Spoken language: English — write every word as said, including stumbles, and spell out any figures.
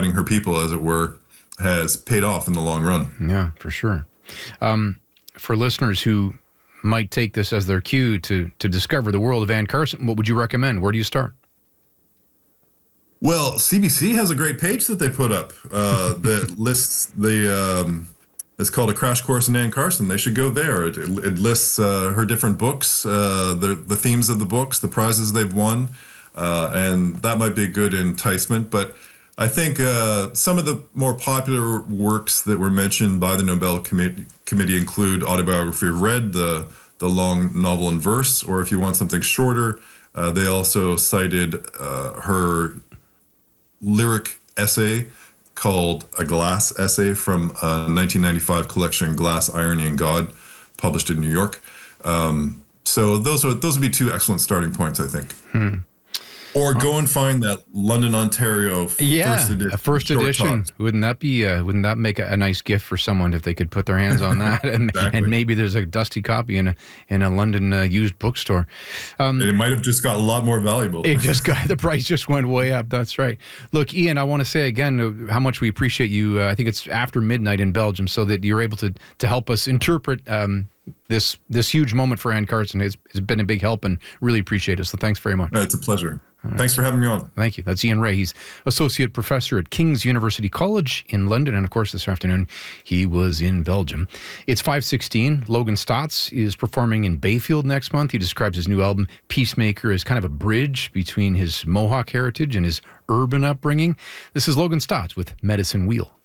running her people, as it were, has paid off in the long run. Yeah, for sure. Um, for listeners who might take this as their cue to to discover the world of Anne Carson, what would you recommend? Where do you start? Well, C B C has a great page that they put up uh, that lists the. Um, it's called A Crash Course in Anne Carson. They should go there. It, it lists uh, her different books, uh, the the themes of the books, the prizes they've won, uh, and that might be a good enticement. But I think uh, some of the more popular works that were mentioned by the Nobel Committee, committee include Autobiography of Red, the the long novel in verse, or if you want something shorter, uh, they also cited uh, her lyric essay called A Glass Essay from a nineteen ninety-five collection, Glass, Irony, and God, published in New York. Um, so those are those would be two excellent starting points, I think. Hmm. Or go and find that London, Ontario yeah, first edition. a first edition. Talks. Wouldn't that be? Uh, wouldn't that make a, a nice gift for someone if they could put their hands on that? And, exactly. and maybe there's a dusty copy in a in a London uh, used bookstore. Um, it might have just got a lot more valuable. It just got the price just went way up. That's right. Look, Ian, I want to say again how much we appreciate you. Uh, I think it's after midnight in Belgium, so that you're able to to help us interpret um, this this huge moment for Anne Carson. It's, it's been a big help, and really appreciate it. So thanks very much. Uh, it's a pleasure. Right. Thanks for having me on. Thank you. That's Ian Ray. He's Associate Professor at King's University College in London. And of course, this afternoon, he was in Belgium. It's five sixteen. Logan Stotts is performing in Bayfield next month. He describes his new album, Peacemaker, as kind of a bridge between his Mohawk heritage and his urban upbringing. This is Logan Stotts with Medicine Wheel.